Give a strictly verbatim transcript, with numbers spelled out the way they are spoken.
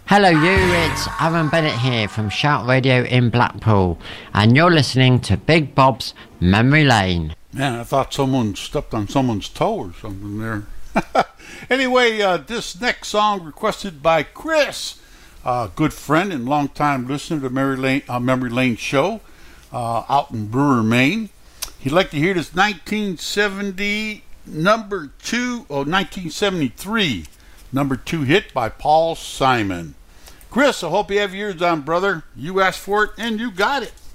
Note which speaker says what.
Speaker 1: Hello you, it's Aaron Bennett here from Shout Radio in Blackpool, and you're listening to Big Bob's Memory Lane.
Speaker 2: Man, I thought someone stepped on someone's toe or something there. Anyway, uh, this next song requested by Chris, a good friend and longtime listener to Memory Lane, uh, Memory Lane show uh, out in Brewer, Maine. He'd like to hear this nineteen seventy number two, oh, nineteen seventy-three number two hit by Paul Simon. Chris, I hope you have yours on, brother. You asked for it, and you got it.